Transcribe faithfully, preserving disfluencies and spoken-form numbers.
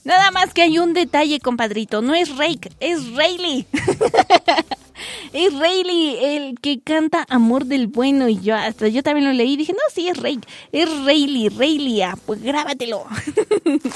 Nada más que hay un detalle, compadrito. No es Rake, es Rayleigh. Es Rayleigh el que canta Amor del Bueno. Y yo hasta yo también lo leí y dije, no, sí, es Rake. Es Rayleigh, Rayleigh. Ah, pues grábatelo.